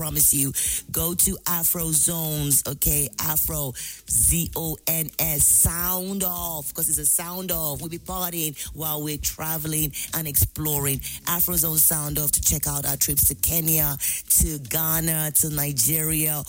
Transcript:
promise you, go to Afro Zones, okay? Afro ZONS, sound off, because it's a sound off. We'll be partying while we're traveling and exploring. Afro Zone sound off to check out our trips to Kenya, to Ghana, to Nigeria,